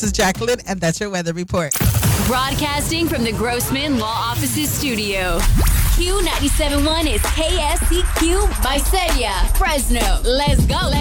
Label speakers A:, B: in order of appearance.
A: is Jacqueline, and that's your weather report.
B: Broadcasting from the Grossman Law Offices studio. Q97.1 is KSCQ by Seria, Fresno. Let's go.